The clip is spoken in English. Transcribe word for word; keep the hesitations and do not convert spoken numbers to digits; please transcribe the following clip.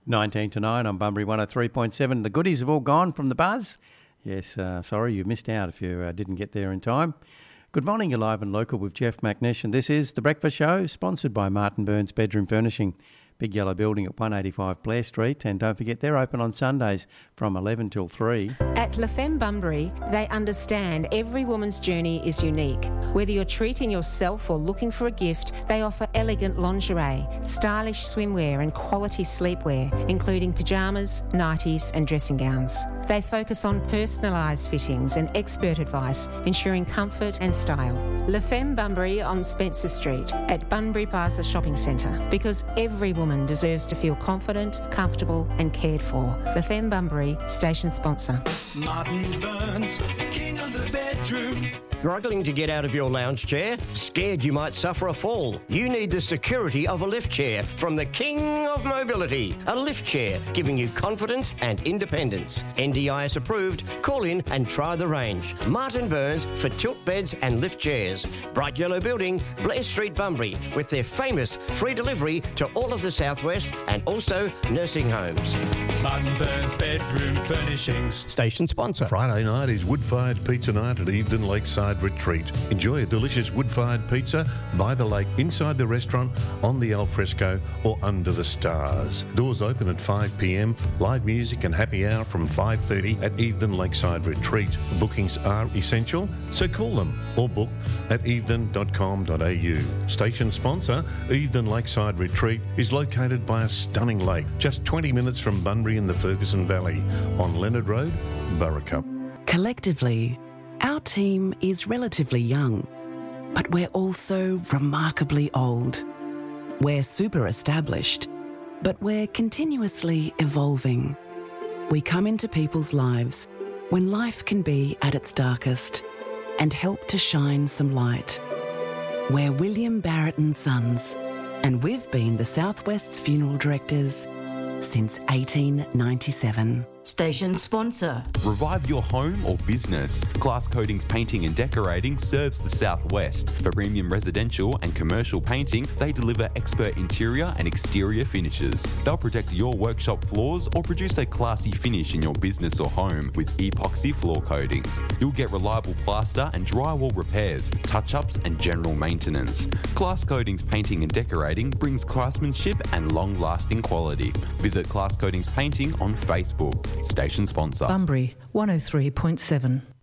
nineteen to nine on Bunbury one oh three point seven. The goodies have all gone from the buzz. Yes, uh, sorry, you missed out if you uh, didn't get there in time. Good morning, you're live and local with Jeff McNish, and this is The Breakfast Show, sponsored by Martin Burns Bedroom Furnishing. Big yellow building at one eighty-five Blair Street, and don't forget they're open on Sundays from eleven till three. At La Femme Bunbury, they understand every woman's journey is unique. Whether you're treating yourself or looking for a gift, they offer elegant lingerie, stylish swimwear and quality sleepwear, including pyjamas, nighties and dressing gowns. They focus on personalised fittings and expert advice, ensuring comfort and style. La Femme Bunbury on Spencer Street at Bunbury Plaza Shopping Centre, because every woman deserves to feel confident, comfortable and cared for. La Femme Bunbury, station sponsor. Martin Burns, king of the bedroom. Struggling to get out of your lounge chair? Scared you might suffer a fall? You need the security of a lift chair from the king of mobility. A lift chair giving you confidence and independence. N D I S approved. Call in and try the range. Martin Burns for tilt beds and lift chairs. Bright yellow building, Blair Street, Bunbury, with their famous free delivery to all of the southwest and also nursing homes. Martin Burns Bedroom Furnishings. Station sponsor. Friday night is wood-fired pizza night at Evedon Lakeside Retreat. Enjoy a delicious wood-fired pizza by the lake, inside the restaurant, on the alfresco or under the stars. Doors open at five p.m. Live music and happy hour from five thirty at Evedon Lakeside Retreat. Bookings are essential, so call them or book at evedon dot com dot a u. Station sponsor, Evedon Lakeside Retreat, is located by a stunning lake, just twenty minutes from Bunbury in the Ferguson Valley, on Leonard Road, Burracup. Collectively, our team is relatively young, but we're also remarkably old. We're super established, but we're continuously evolving. We come into people's lives when life can be at its darkest and help to shine some light. We're William Barrett and Sons, and we've been the Southwest's funeral directors since eighteen ninety-seven. Station sponsor. Revive your home or business. Glass Coatings Painting and Decorating serves the Southwest. For premium residential and commercial painting, they deliver expert interior and exterior finishes. They'll protect your workshop floors or produce a classy finish in your business or home with epoxy floor coatings. You'll get reliable plaster and drywall repairs, touch-ups and general maintenance. Glass Coatings Painting and Decorating brings craftsmanship and long-lasting quality. Visit Glass Coatings Painting on Facebook. Station sponsor. Bunbury one oh three point seven.